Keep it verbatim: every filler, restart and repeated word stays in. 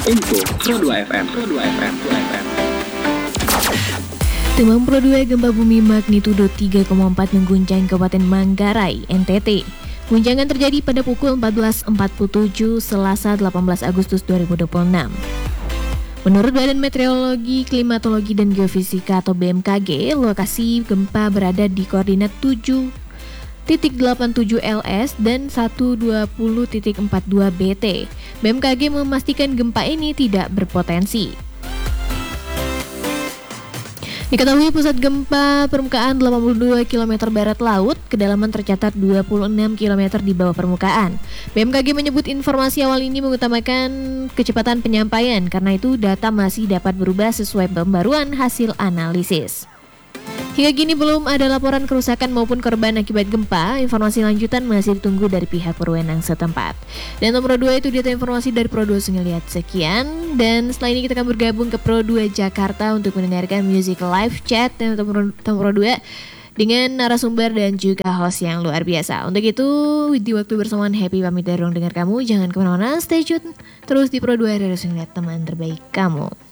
Info Pro dua F M, Pro dua F M, Pro dua F M. Demam Pro dua gempa bumi magnitudo tiga koma empat mengguncang Kabupaten Manggarai, N T T. Guncangan terjadi pada pukul empat belas empat puluh tujuh Selasa delapan belas Agustus dua ribu dua puluh enam. Menurut Badan Meteorologi, Klimatologi dan Geofisika atau B M K G, lokasi gempa berada di koordinat tujuh titik delapan tujuh L S dan seratus dua puluh titik empat dua B T. B M K G memastikan gempa ini tidak berpotensi. Diketahui pusat gempa permukaan delapan puluh dua kilometer barat laut, kedalaman tercatat dua puluh enam kilometer di bawah permukaan. B M K G menyebut informasi awal ini mengutamakan kecepatan penyampaian, karena itu data masih dapat berubah sesuai pembaruan hasil analisis. Hingga kini belum ada laporan kerusakan maupun korban akibat gempa. Informasi lanjutan masih ditunggu dari pihak berwenang setempat. Dan nomor dua itu data informasi dari Pro dua Sengeliat. Sekian. Dan setelah ini kita akan bergabung ke Pro dua Jakarta untuk mendengarkan music live chat dan Pro dua dengan narasumber dan juga host yang luar biasa. Untuk itu, di waktu bersamaan Happy pamit dari ruang dengar kamu. Jangan kemana-mana, stay tune terus di Pro dua Radio Sengeliat, teman terbaik kamu.